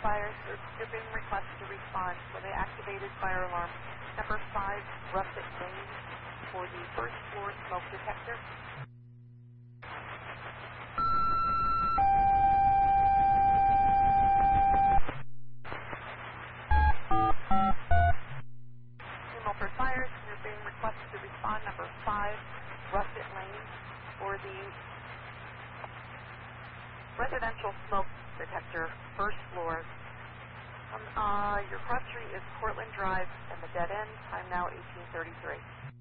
fires, you're being requested to respond with the activated fire alarm number 5, Russet Lane, for the first floor smoke detector. Milford Fires, you're being requested to respond number 5, Russet Lane, for the residential smoke detector, first floor. Your cross street is Cortland Drive and the dead end. Time now 1833.